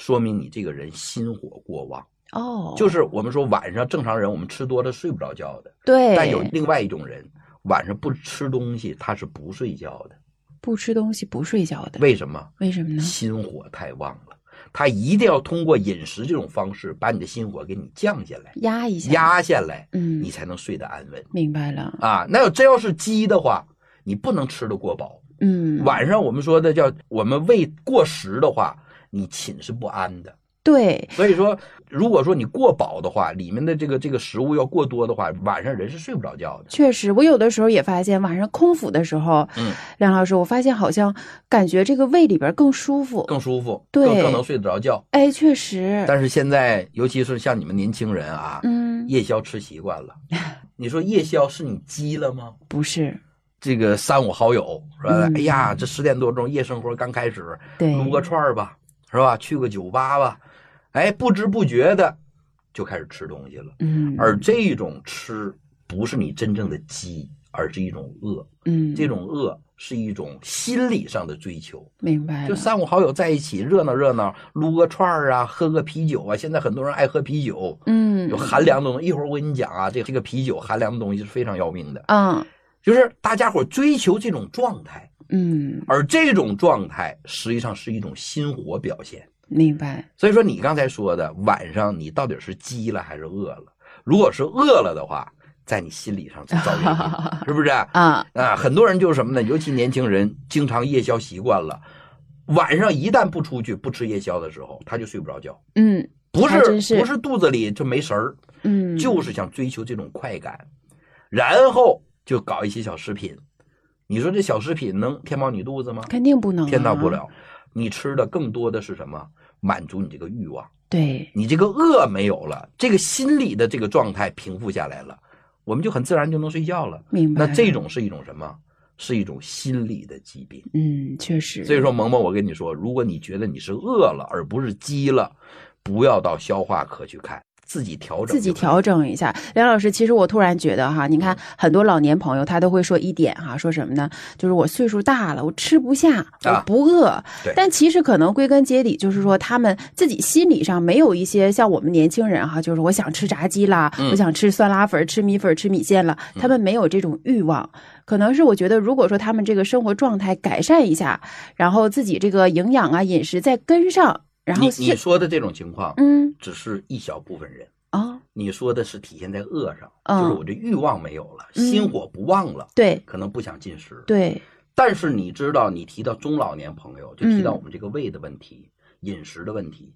说明你这个人心火过旺。 哦， 就是我们说晚上正常人我们吃多了睡不着觉的， 对， 但有另外一种人晚上不吃东西他是不睡觉的， 不吃东西不睡觉的。 为什么？ 为什么呢？ 心火太旺了，他一定要通过饮食这种方式把你的心火给你降下来， 压一下， 压下来， 你才能睡得安稳。 明白了啊，那真要是鸡的话，你不能吃得过饱。晚上我们说的叫我们胃过食的话，你寝是不安的。 对， 所以说如果说你过饱的话，里面的这个食物要过多的话，晚上人是睡不着觉的。 确实，我有的时候也发现晚上空腹的时候，梁老师，我发现好像感觉这个胃里边更舒服， 对，更能睡得着觉。 哎，确实。 但是现在尤其是像你们年轻人啊，夜宵吃习惯了，你说夜宵是你饥了吗？ 不是。 这个3、5好友说，哎呀，这10点多钟夜生活刚开始，撸个串吧，是吧？去个酒吧吧。哎，不知不觉的就开始吃东西了。而这种吃不是你真正的饥，而是一种饿。这种饿是一种心理上的追求。 明白了。 就3、5好友在一起热闹热闹，撸个串啊，喝个啤酒啊。现在很多人爱喝啤酒，有寒凉的东西。一会儿我跟你讲啊，这个啤酒寒凉的东西是非常要命的。就是大家伙追求这种状态。而这种状态实际上是一种心火表现。 明白。 所以说你刚才说的晚上你到底是饥了还是饿了？如果是饿了的话，在你心理上造原因，是不是很多人就是什么呢？尤其年轻人经常夜宵习惯了，晚上一旦不出去不吃夜宵的时候，他就睡不着觉。不是肚子里就没神儿，就是想追求这种快感，然后就搞一些小食品。你说这小食品能填饱你肚子吗？ 肯定不能， 填到不了。你吃的更多的是什么？满足你这个欲望。 对， 你这个饿没有了，这个心理的这个状态平复下来了，我们就很自然就能睡觉了。 明白了。 那这种是一种什么？是一种心理的疾病。 确实。 所以说萌萌，我跟你说，如果你觉得你是饿了而不是饥了，不要到消化科去看，自己调整一下。梁老师，其实我突然觉得哈，你看很多老年朋友他都会说一点哈，说什么呢？就是我岁数大了，我吃不下，我不饿。但其实可能归根结底就是说他们自己心理上没有一些像我们年轻人哈，就是我想吃炸鸡啦，我想吃酸辣粉、吃米粉、吃米线了，他们没有这种欲望。可能是我觉得如果说他们这个生活状态改善一下，然后自己这个营养啊饮食再跟上，然后你说的这种情况只是一小部分人。你说的是体现在饿上，就是我这欲望没有了，心火不旺了， 对， 可能不想进食， 对。 但是你知道，你提到中老年朋友，就提到我们这个胃的问题、饮食的问题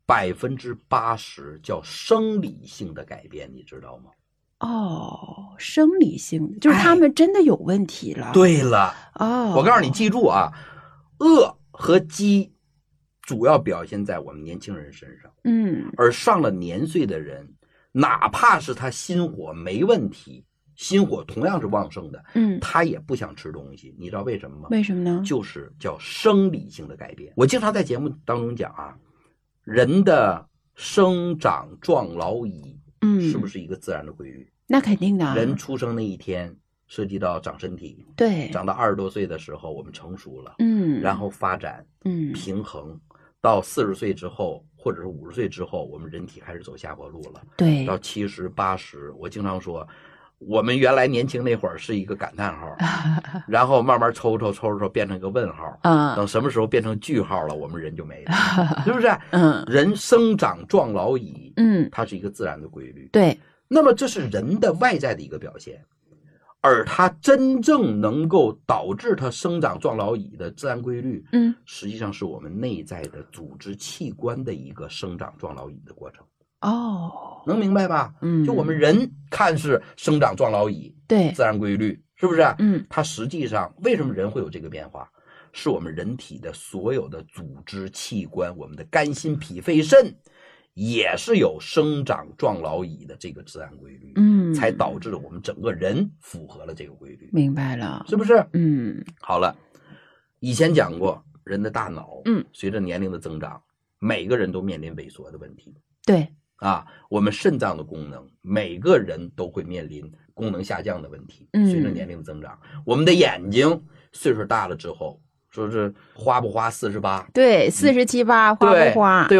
，80%叫生理性的改变，你知道吗？ 生理性的，就是他们真的有问题了。 对了，我告诉你，记住啊，饿和饥主要表现在我们年轻人身上。而上了年岁的人，哪怕是他心火没问题，心火同样是旺盛的，他也不想吃东西。你知道为什么吗？ 为什么呢？ 就是叫生理性的改变。我经常在节目当中讲啊，人的生长壮老已，是不是一个自然的规律？ 那肯定的。 人出生那一天涉及到长身体， 对， 长到20多岁的时候我们成熟了，然后发展，平衡，到40岁之后或者是50岁之后，我们人体开始走下坡路了。 对， 到70、80，我经常说，我们原来年轻那会儿是一个感叹号，然后慢慢抽变成一个问号，等什么时候变成句号了，我们人就没了，是不是？人生长壮老已，它是一个自然的规律。 对， 那么这是人的外在的一个表现。而它真正能够导致它生长壮老已的自然规律，实际上是我们内在的组织器官的一个生长壮老已的过程。能明白吧？就我们人看是生长壮老已， 对， 自然规律，是不是？它实际上为什么人会有这个变化？是我们人体的所有的组织器官，我们的肝心脾肺肾也是有生长壮老已的这个自然规律，才导致了我们整个人符合了这个规律。 明白了， 是不是？好了，以前讲过，人的大脑，随着年龄的增长，每个人都面临萎缩的问题。 对啊，我们肾脏的功能，每个人都会面临功能下降的问题。随着年龄的增长，我们的眼睛岁数大了之后，说是花不花48？ 对，47、8花不花？ 对。